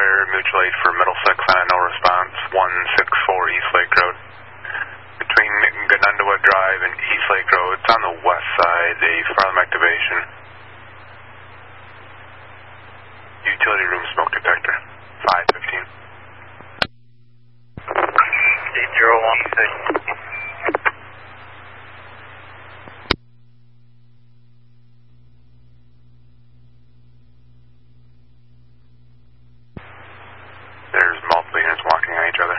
Fire, mutual aid for Middlesex on a no response, 164 East Lake Road. Between Ganundawa Drive and East Lake Road, it's on the west side, a front activation. Utility room smoke detector, 515. 8016. There's multiple units walking on each other.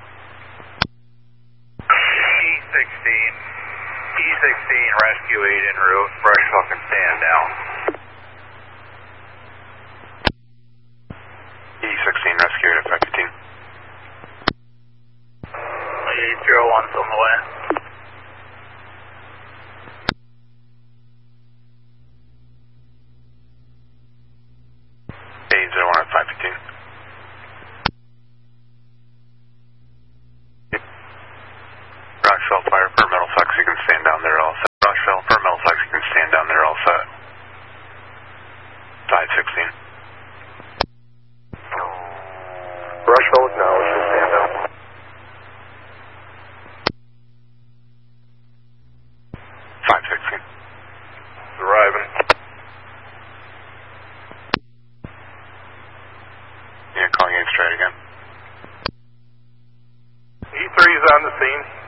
E16, rescue 8 en route, brush fucking stand down. E16, rescue 8 at 515. 801's on the way. A01 at 515. Rockville Fire per Middlesex, you can stand down there all set. Rockville per Middlesex, you can stand down there all set. 516. Rushville acknowledged, and stand up. 516. Arriving. Yeah, calling in straight again. E3 is on the scene.